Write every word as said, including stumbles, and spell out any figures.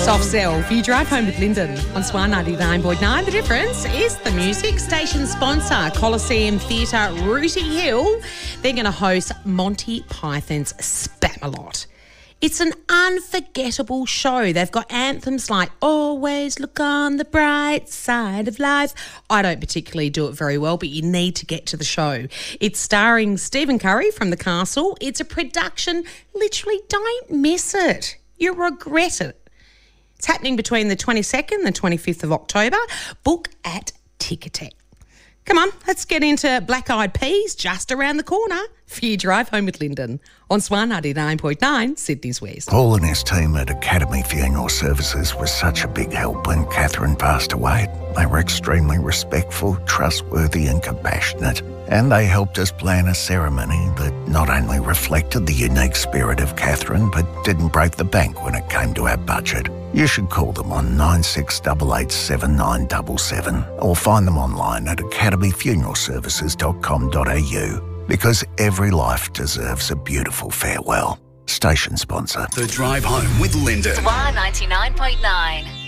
Soft Cell for you drive home with Lyndon on Swan ninety-nine point nine. The difference is the music. Station sponsor, Coliseum Theatre, Rooty Hill. They're going to host Monty Python's Spamalot. It's an unforgettable show. They've got anthems like Always Look on the Bright Side of Life. I don't particularly do it very well, but you need to get to the show. It's starring Stephen Curry from The Castle. It's a production. Literally, don't miss it. You'll regret it. It's happening between the twenty-second and the twenty-fifth of October. Book at Ticketek. Come on, let's get into Black Eyed Peas just around the corner for your drive home with Lyndon on Swan ninety-nine point nine, Sydney's West. Paul and his team at Academy Funeral Services was such a big help when Catherine passed away. They were extremely respectful, trustworthy and compassionate, and they helped us plan a ceremony that not only reflected the unique spirit of Catherine but didn't break the bank when it came to our budget. You should call them on nine six eight eight seven nine seven seven or find them online at academy funeral services dot com dot a u because every life deserves a beautiful farewell. Station sponsor. The Drive Home with Lyndon. Swan ninety-nine point nine.